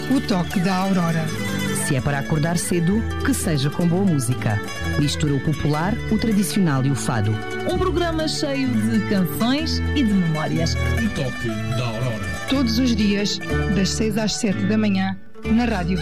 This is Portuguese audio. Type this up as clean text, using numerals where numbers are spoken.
O toque da aurora. Se é para acordar cedo, que seja com boa música. Mistura o popular, o tradicional e o fado. Um programa cheio de canções e de memórias. O toque da aurora. Todos os dias, das 6 às 7 da manhã, na Rádio